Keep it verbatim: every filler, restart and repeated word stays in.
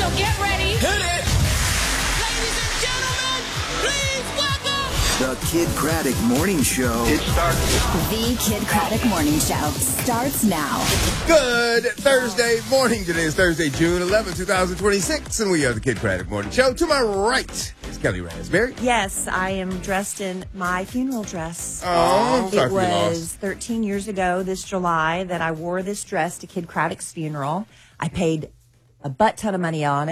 So get ready. Hit it! Ladies and gentlemen, please welcome The Kid Craddock Morning Show. It starts. The Kid Craddock Morning Show starts now. Good Thursday morning. Today is Thursday, June eleventh, twenty twenty-six, and we are the Kid Craddock Morning Show. To my right is Kelly Raspberry. Yes, I am dressed in my funeral dress. Oh, I'm sorry it for your loss. was thirteen years ago this July that I wore this dress to Kid Craddock's funeral. I paid a butt ton of money on it.